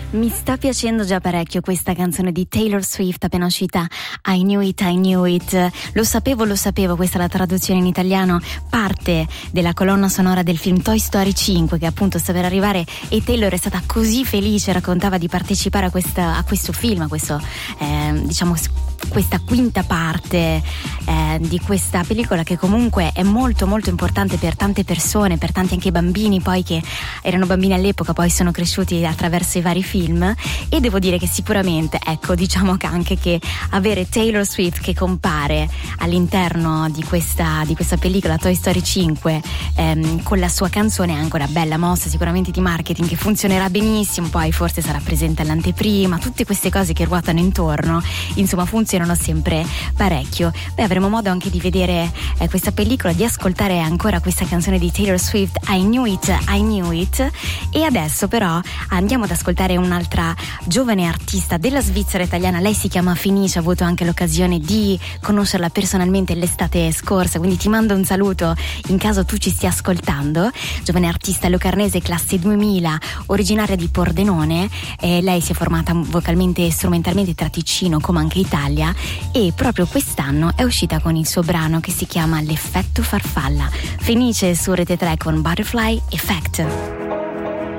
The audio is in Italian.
Mi sta piacendo già parecchio questa canzone di Taylor Swift appena uscita, I Knew It, I Knew It. Lo sapevo, questa è la traduzione in italiano, parte della colonna sonora del film Toy Story 5 che appunto sta per arrivare, e Taylor è stata così felice, raccontava, di partecipare a questo film, a questo questa quinta parte di questa pellicola, che comunque è molto molto importante per tante persone, per tanti anche bambini poi che erano bambini all'epoca, poi sono cresciuti attraverso i vari film. E devo dire che sicuramente, diciamo che anche che avere Taylor Swift che compare all'interno di questa pellicola Toy Story 5 con la sua canzone è anche una bella mossa sicuramente di marketing che funzionerà benissimo. Poi forse sarà presente all'anteprima, tutte queste cose che ruotano intorno, insomma funzionano sempre parecchio. Beh, avremo modo anche di vedere questa pellicola, di ascoltare ancora questa canzone di Taylor Swift, I Knew It, I Knew It. E adesso però andiamo ad ascoltare un'altra giovane artista della Svizzera italiana. Lei si chiama Fenice, ho avuto anche l'occasione di conoscerla personalmente l'estate scorsa, quindi ti mando un saluto in caso tu ci stia ascoltando. Giovane artista locarnese, classe 2000, originaria di Pordenone. Lei si è formata vocalmente e strumentalmente tra Ticino come anche Italia, e proprio quest'anno è uscita con il suo brano che si chiama L'effetto farfalla. Fenice su Rete 3 con Butterfly Effect.